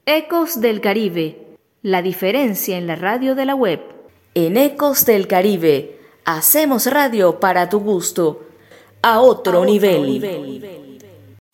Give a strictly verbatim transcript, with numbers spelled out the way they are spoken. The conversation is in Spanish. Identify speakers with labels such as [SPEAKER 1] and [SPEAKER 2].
[SPEAKER 1] Ecos del Caribe, la diferencia en la radio de la web.
[SPEAKER 2] En Ecos del Caribe, hacemos radio para tu gusto, a otro, a otro nivel. nivel.